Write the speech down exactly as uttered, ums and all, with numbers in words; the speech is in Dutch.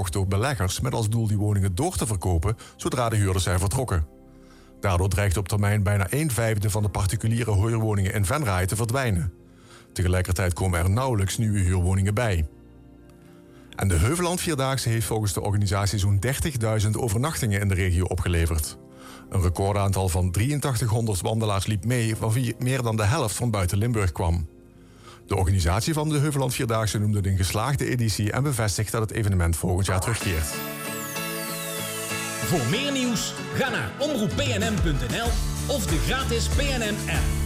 gekocht door beleggers met als doel die woningen door te verkopen zodra de huurders zijn vertrokken. Daardoor dreigt op termijn bijna een vijfde van de particuliere huurwoningen in Venray te verdwijnen. Tegelijkertijd komen er nauwelijks nieuwe huurwoningen bij. En de Heuvelland Vierdaagse heeft volgens de organisatie zo'n dertigduizend overnachtingen in de regio opgeleverd. Een recordaantal van drieëntachtighonderd wandelaars liep mee, van wie meer dan de helft van buiten Limburg kwam. De organisatie van de Heuvelland Vierdaagse noemde het een geslaagde editie en bevestigt dat het evenement volgend jaar terugkeert. Voor meer nieuws ga naar omroep p n m punt n l of de gratis P N M app.